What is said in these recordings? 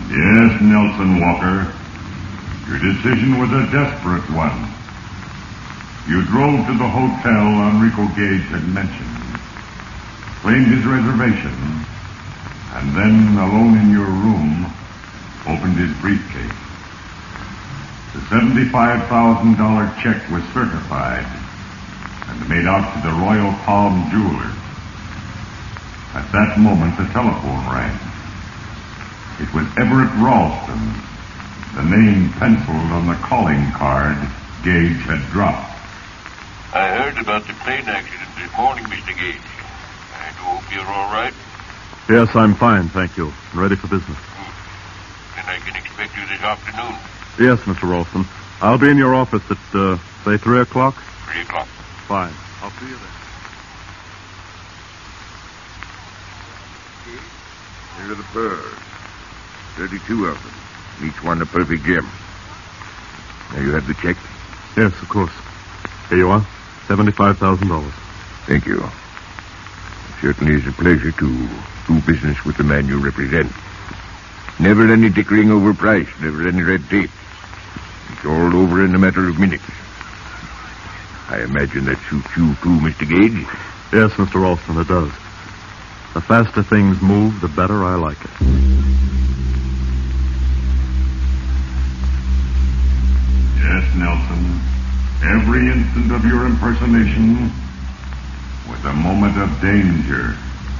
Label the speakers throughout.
Speaker 1: Yes, Nelson Walker. Your decision was a desperate one. You drove to the hotel Enrico Gage had mentioned, claimed his reservation, and then, alone in your room, opened his briefcase. The $75,000 check was certified and made out to the Royal Palm Jewelers. At that moment, the telephone rang. It was Everett Ralston, the name penciled on the calling card Gage had dropped.
Speaker 2: I heard about the plane accident this morning, Mr. Gage. I do hope you're all right.
Speaker 3: Yes, I'm fine, thank you. I'm ready for business.
Speaker 2: Then I can expect you this afternoon.
Speaker 3: Yes, Mr. Ralston. I'll be in your office at, say, 3 o'clock?
Speaker 2: 3 o'clock.
Speaker 3: Fine. I'll see you then.
Speaker 4: Here are the pearls. 32 of them. Each one a perfect gem. Now you have the check?
Speaker 3: Yes, of course. Here you are. $75,000.
Speaker 4: Thank you. It certainly is a pleasure to do business with the man you represent. Never any dickering over price, never any red tape. It's all over in a matter of minutes. I imagine that suits you too, Mr. Gage?
Speaker 3: Yes, Mr. Ralston, it does. The faster things move, the better I like it.
Speaker 1: Yes, Nelson. Every instant of your impersonation was a moment of danger.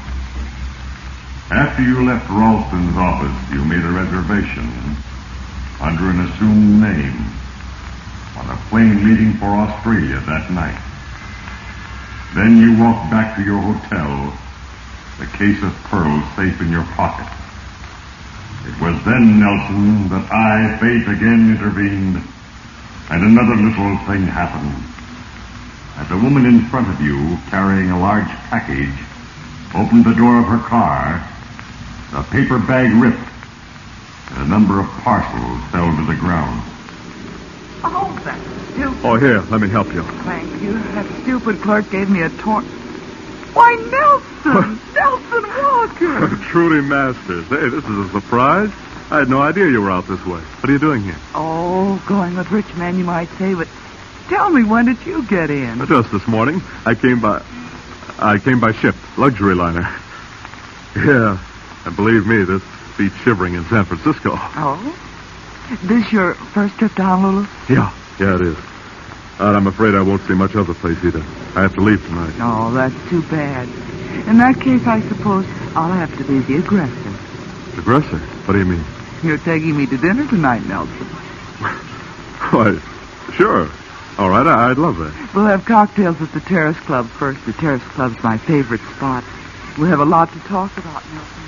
Speaker 1: After you left Ralston's office, you made a reservation under an assumed name on a plane leaving for Australia that night. Then you walked back to your hotel, the case of pearls safe in your pocket. It was then, Nelson, that I, fate, again intervened, and another little thing happened. As a woman in front of you, carrying a large package, opened the door of her car, the paper bag ripped, and a number of parcels fell to the ground.
Speaker 5: Oh, that stupid...
Speaker 3: Oh, here, let me help you.
Speaker 5: Thank you. That stupid clerk gave me a torn... Why, Nelson! Nelson Walker!
Speaker 3: Trudy Masters. Hey, this is a surprise. I had no idea you were out this way. What are you doing here?
Speaker 5: Oh, going with rich men, you might say, but tell me, when did you get in?
Speaker 3: Just this morning. I came by ship, luxury liner. Yeah, and believe me, this beats shivering in San Francisco.
Speaker 5: Oh? This your first trip to Honolulu?
Speaker 3: Yeah, it is. And I'm afraid I won't see much of the place either. I have to leave tonight.
Speaker 5: Oh, that's too bad. In that case, I suppose I'll have to be the aggressor.
Speaker 3: Aggressor? What do you mean?
Speaker 5: You're taking me to dinner tonight, Nelson.
Speaker 3: Why, sure. All right, I'd love that.
Speaker 5: We'll have cocktails at the Terrace Club first. The Terrace Club's my favorite spot. We'll have a lot to talk about, Nelson.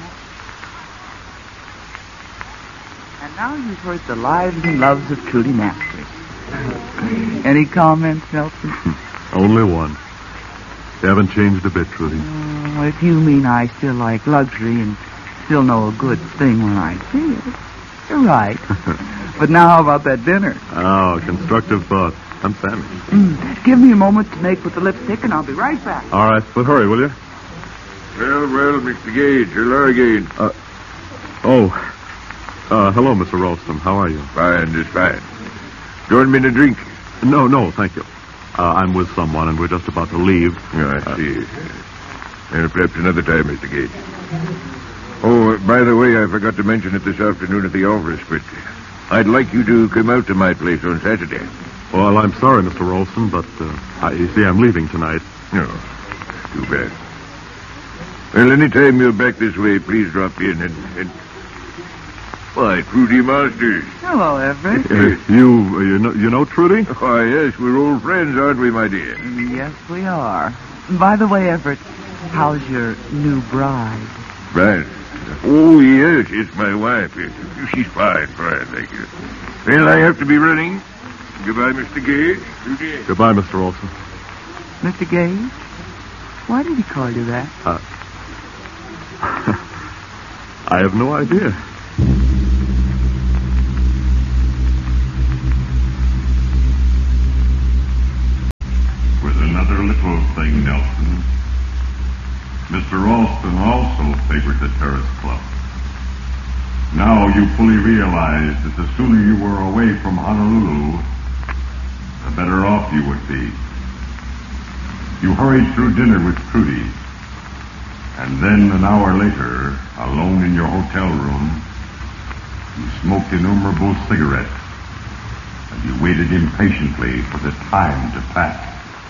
Speaker 5: And now you've heard the lives and loves of Trudy Masters. Any comments, Nelson?
Speaker 3: Only one. You haven't changed a bit, Trudy.
Speaker 5: If you mean I still like luxury and still know a good thing when I see it, you're right. But now how about that dinner?
Speaker 3: Oh, constructive thought. I'm famished.
Speaker 5: Give me a moment to make with the lipstick and I'll be right back.
Speaker 3: All right, but hurry, will you?
Speaker 4: Well, Mr. Gage, or Laura Gage.
Speaker 3: Hello, Mr. Ralston. How are you?
Speaker 4: Fine, just fine. Join me in a drink?
Speaker 3: No, thank you. I'm with someone, and we're just about to leave.
Speaker 4: Yeah, I see. And perhaps another time, Mr. Gage. Oh, by the way, I forgot to mention it this afternoon at the office, but I'd like you to come out to my place on Saturday.
Speaker 3: Well, I'm sorry, Mr. Ralston, but you see, I'm leaving tonight.
Speaker 4: No, too bad. Well, any time you're back this way, please drop in and... Why, Trudy Masters.
Speaker 5: Hello, Everett.
Speaker 3: You know Trudy?
Speaker 4: Why, yes, we're old friends, aren't we, my dear?
Speaker 5: Yes, we are. By the way, Everett, how's your new bride?
Speaker 4: Bride? Oh, yes, it's my wife. She's fine, thank you. Well, I have to be running. Goodbye, Mr. Gage. Trudy.
Speaker 3: Goodbye, Mr. Ralston.
Speaker 5: Mr. Gage? Why did he call you that?
Speaker 3: I have no idea.
Speaker 1: Another little thing, Nelson. Mr. Ralston also favored the Terrace Club. Now you fully realize that the sooner you were away from Honolulu, the better off you would be. You hurried through dinner with Trudy, and then an hour later, alone in your hotel room, you smoked innumerable cigarettes, and you waited impatiently for the time to pass.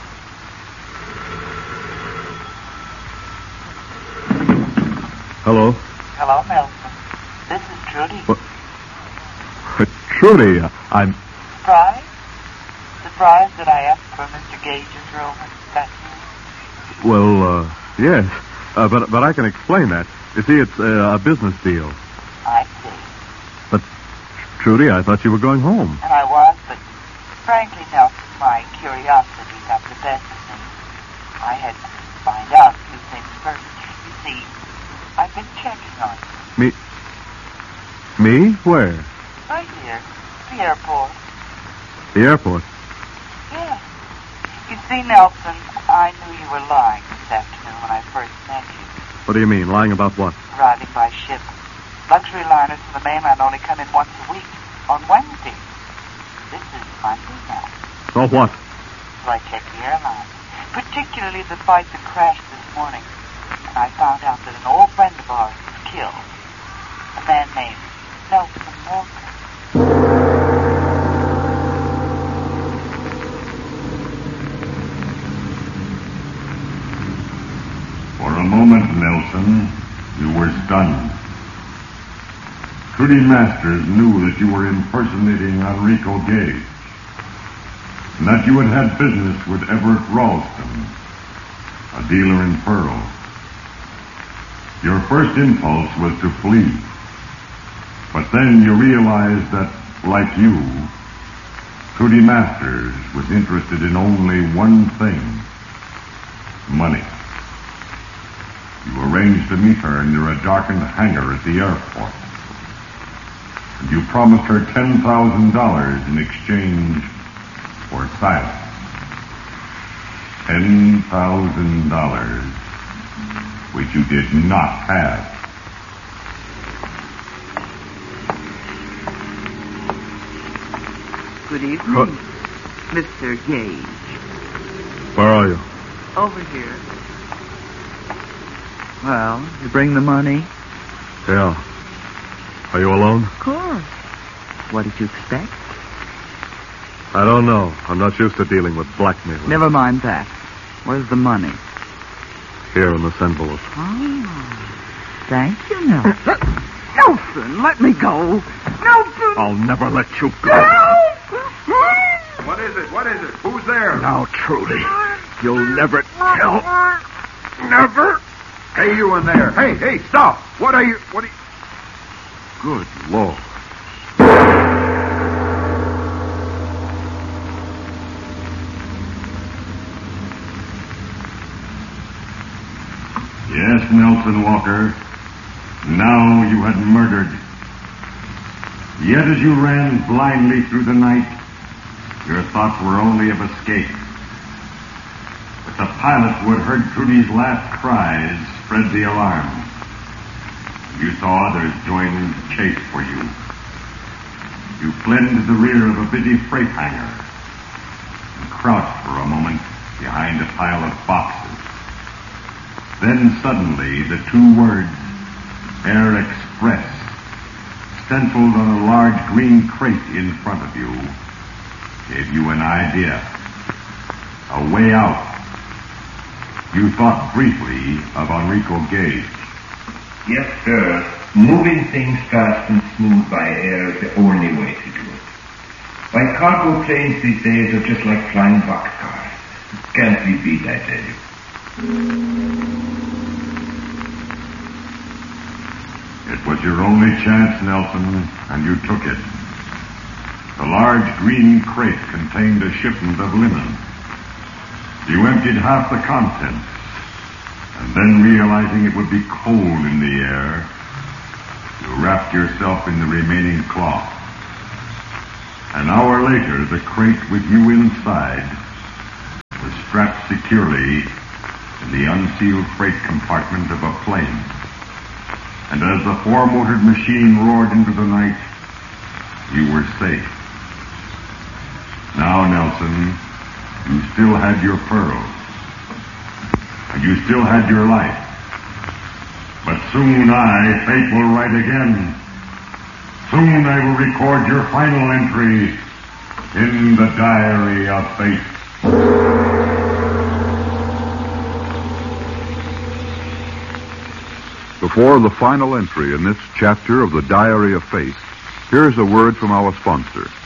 Speaker 3: Hello?
Speaker 6: Hello, Nelson. This is Trudy.
Speaker 3: What? Trudy, I'm...
Speaker 6: Surprised? Surprised that I asked for Mr. Gage's room this afternoon?
Speaker 3: Well, yes. But I can explain that. You see, it's a business deal.
Speaker 6: I see.
Speaker 3: But, Trudy, I thought you were going home.
Speaker 6: And I was, but frankly, Nelson, my curiosity got the best of me. I had to find out a few things first. You see, I've been checking on you.
Speaker 3: Me? Where?
Speaker 6: Right here. The airport.
Speaker 3: The airport?
Speaker 6: Yeah. You see, Nelson, I knew you were lying this afternoon when I first met you.
Speaker 3: What do you mean? Lying about what?
Speaker 6: Arriving by ship. Luxury liners from the mainland only come in once a week, on Wednesday. This is Monday now.
Speaker 3: So what?
Speaker 6: So I checked the airline, particularly the flight that crashed this morning. And I found out that an old friend of ours was killed. A man named Nelson Walker.
Speaker 1: For a moment, Nelson, you were stunned. Trudy Masters knew that you were impersonating Enrico Gage, and that you had had business with Everett Ralston, a dealer in pearls. Your first impulse was to flee, but then you realized that, like you, Trudy Masters was interested in only one thing: money. You arranged to meet her near a darkened hangar at the airport. And you promised her $10,000 in exchange for silence. $10,000, which you did not have.
Speaker 5: Good evening, Mr. Gage.
Speaker 3: Where are you?
Speaker 5: Over here. Well, you bring the money?
Speaker 3: Yeah. Are you alone?
Speaker 5: Of course. What did you expect?
Speaker 3: I don't know. I'm not used to dealing with blackmailers.
Speaker 5: Never mind that. Where's the money?
Speaker 3: Here in this envelope.
Speaker 5: Oh, thank you, Nelson. Nelson, let me go. Nelson!
Speaker 3: I'll never let you go.
Speaker 4: What is it? What is it? Who's there?
Speaker 3: Now, Trudy, you'll never tell. Never.
Speaker 4: Hey, you in there. Hey, stop. What are you...
Speaker 3: Good Lord.
Speaker 1: Yes, Nelson Walker. Now you had murdered. Yet as you ran blindly through the night, your thoughts were only of escape. But the pilot who had heard Trudy's last cries spread the alarm. You saw others join in the chase for you. You fled into the rear of a busy freight hangar and crouched for a moment behind a pile of boxes. Then suddenly the two words, Air Express, stenciled on a large green crate in front of you, gave you an idea. A way out. You thought briefly of Enrico Gage.
Speaker 7: Yes, sir. Moving things fast and smooth by air is the only way to do it. My cargo planes these days are just like flying boxcars. Can't be beat, I tell you.
Speaker 1: It was your only chance, Nelson, and you took it. The large green crate contained a shipment of linen. You emptied half the contents, and then realizing it would be cold in the air, you wrapped yourself in the remaining cloth. An hour later, the crate with you inside was strapped securely in the unsealed freight compartment of a plane. And as the four-motored machine roared into the night, you were safe. Now, Nelson, you still had your pearls. And you still had your life. But soon fate will write again. Soon I will record your final entry in the Diary of Fate.
Speaker 8: Before the final entry in this chapter of the Diary of Fate, here's a word from our sponsor.